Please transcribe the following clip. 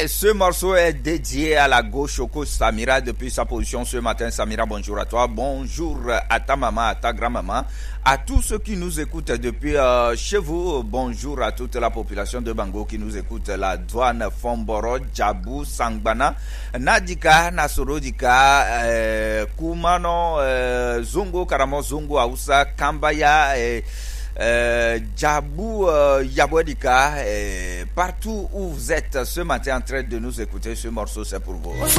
Ce morceau est dédié à la Goshoko Samira depuis sa position ce matin. Samira, bonjour à toi. Bonjour à ta maman, à ta grand-maman, à tous ceux qui nous écoutent depuis chez vous. Bonjour à toute la population de Bango qui nous écoute. La douane, Fomboro, Djabou, Sangbana, Nadika, Nasorodika, Kumano, Zongo, Karamo, Zongo, Aoussa, Kambaya, Djabou, Yabodika, partout où vous êtes ce matin en train de nous écouter, ce morceau c'est pour vous.